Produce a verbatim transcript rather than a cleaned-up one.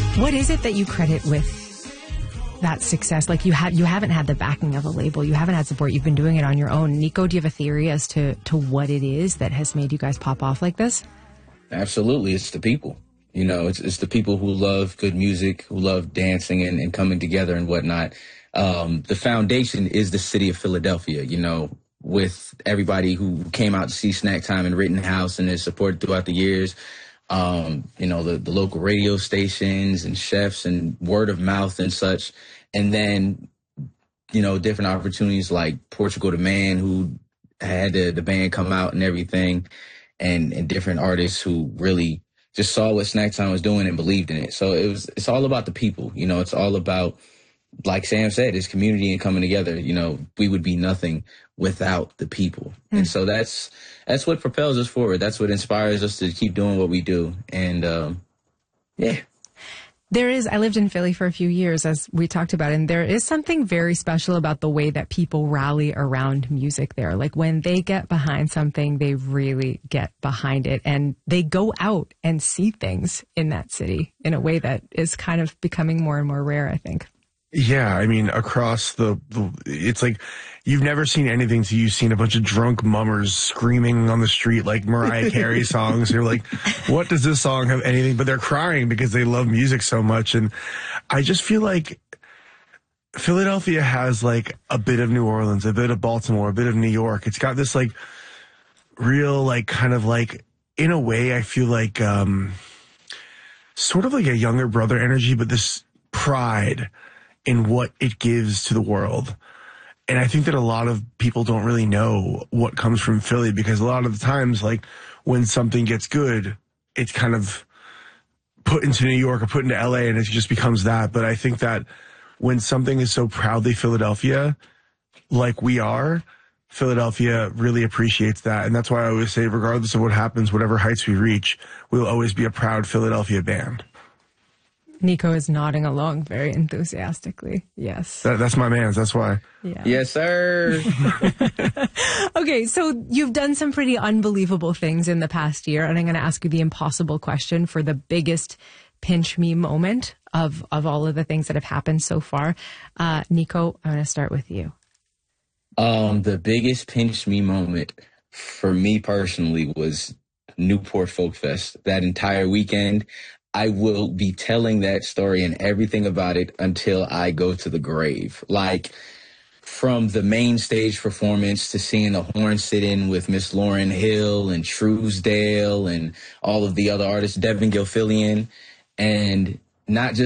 What is it that you credit with that success? Like you had, you haven't had the backing of a label. You haven't had support. You've been doing it on your own. Nico, do you have a theory as to, to what it is that has made you guys pop off like this? Absolutely. It's the people. You know, it's, it's the people who love good music, who love dancing and, and coming together and whatnot. Um, the foundation is the city of Philadelphia, you know, with everybody who came out to see Snack Time and Rittenhouse and their support throughout the years. Um, you know, the, the local radio stations and chefs and word of mouth and such. And then, you know, different opportunities like Portugal the Man, who had the, the band come out and everything, and, and different artists who really just saw what Snack Time was doing and believed in it. So it was, it's all about the people, you know, it's all about, like Sam said, it's community and coming together. You know, we would be nothing without the people. Mm. And so that's that's what propels us forward. That's what inspires us to keep doing what we do. And um, yeah. There is, I lived in Philly for a few years, as we talked about, and there is something very special about the way that people rally around music there. Like when they get behind something, they really get behind it, and they go out and see things in that city in a way that is kind of becoming more and more rare, I think. Yeah, I mean, across the, the, it's like you've never seen anything till you've seen a bunch of drunk mummers screaming on the street like Mariah Carey songs. You're like, what does this song have anything? But they're crying because they love music so much. And I just feel like Philadelphia has like a bit of New Orleans, a bit of Baltimore, a bit of New York. It's got this like real, like kind of like, in a way, I feel like um, sort of like a younger brother energy, but this pride in what it gives to the world. And I think that a lot of people don't really know what comes from Philly, because a lot of the times, like when something gets good, it's kind of put into New York or put into L A and it just becomes that. But I think that when something is so proudly Philadelphia, like we are, Philadelphia really appreciates that. And that's why I always say, regardless of what happens, whatever heights we reach, we'll always be a proud Philadelphia band. Nico is nodding along very enthusiastically. Yes. That, that's my man's. That's why. Yeah. Yes, sir. Okay, so you've done some pretty unbelievable things in the past year, and I'm going to ask you the impossible question for the biggest pinch me moment of, of all of the things that have happened so far. Uh, Nico, I'm going to start with you. Um, the biggest pinch me moment for me personally was Newport Folk Fest. That entire weekend, I will be telling that story and everything about it until I go to the grave. Like, from the main stage performance to seeing the horn sit-in with Miss Lauryn Hill and Truesdale and all of the other artists, Devin Gilfillian, and not just